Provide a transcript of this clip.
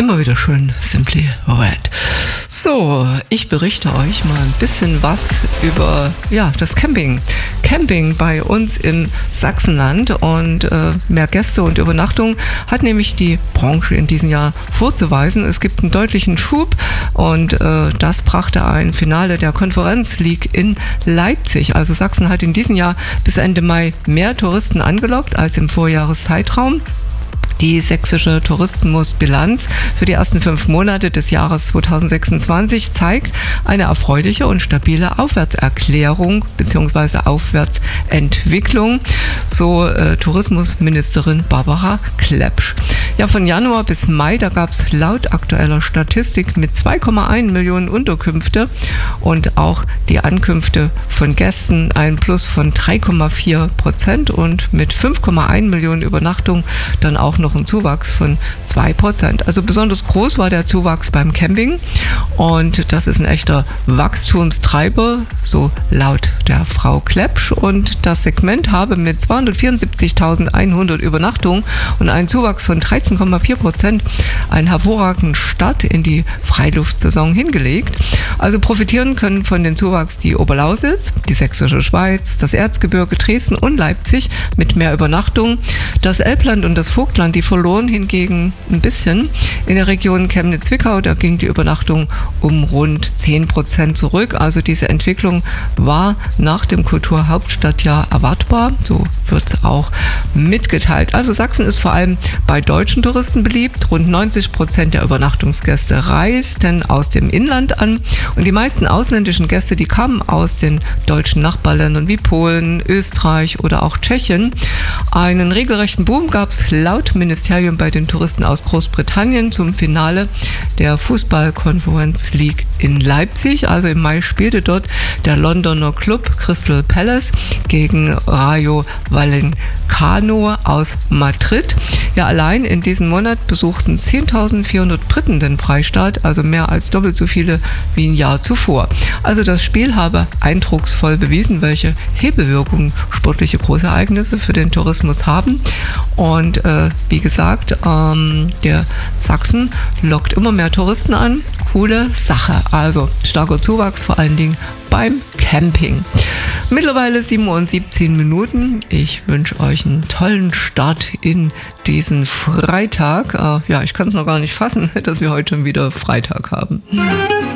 Immer wieder schön Simply Red. So, ich berichte euch mal ein bisschen was über das Camping. Camping bei uns im Sachsenland und mehr Gäste und Übernachtung hat nämlich die Branche in diesem Jahr vorzuweisen. Es gibt einen deutlichen Schub und das brachte ein Finale der Konferenz League in Leipzig. Also Sachsen hat in diesem Jahr bis Ende Mai mehr Touristen angelockt als im Vorjahreszeitraum. Die sächsische Tourismusbilanz für die ersten 5 Monate des Jahres 2026 zeigt eine erfreuliche und stabile Aufwärtserklärung bzw. Aufwärtsentwicklung, so Tourismusministerin Barbara Klepsch. Ja, von Januar bis Mai, da gab es laut aktueller Statistik mit 2,1 Millionen Unterkünfte und auch die Ankünfte von Gästen ein Plus von 3,4% und mit 5,1 Millionen Übernachtungen dann auch noch ein Zuwachs von 2%. Also besonders groß war der Zuwachs beim Camping und das ist ein echter Wachstumstreiber, so laut der Frau Klepsch, und das Segment habe mit 274.100 Übernachtungen und einem Zuwachs von 13,4% einen hervorragenden Start in die Freiluftsaison hingelegt. Also profitieren können von dem Zuwachs die Oberlausitz, die Sächsische Schweiz, das Erzgebirge, Dresden und Leipzig mit mehr Übernachtungen. Das Elbland und das Vogtland, die verloren hingegen ein bisschen. In der Region Chemnitz-Zwickau, da ging die Übernachtung um rund 10% zurück. Also diese Entwicklung war nach dem Kulturhauptstadtjahr erwartbar. So wird es auch mitgeteilt. Also Sachsen ist vor allem bei deutschen Touristen beliebt. Rund 90% der Übernachtungsgäste reisten aus dem Inland an. Und die meisten ausländischen Gäste, die kamen aus den deutschen Nachbarländern wie Polen, Österreich oder auch Tschechien. Einen regelrechten Boom gab es laut Ministerium bei den Touristen aus Großbritannien zum Finale der Fußball-Conference League in Leipzig. Also im Mai spielte dort der Londoner Club Crystal Palace gegen Rayo Vallecano aus Madrid. Ja, allein in diesem Monat besuchten 10.400 Briten den Freistaat, also mehr als doppelt so viele wie ein Jahr zuvor. Also das Spiel habe eindrucksvoll bewiesen, welche Hebelwirkung sportliche Großereignisse für den Tourismus haben. Und wie gesagt, der Sachsen lockt immer mehr Touristen an. Coole Sache. Also starker Zuwachs, vor allen Dingen beim Camping. Mittlerweile 7:17 Uhr. Ich wünsche euch einen tollen Start in diesen Freitag. Ich kann es noch gar nicht fassen, dass wir heute wieder Freitag haben.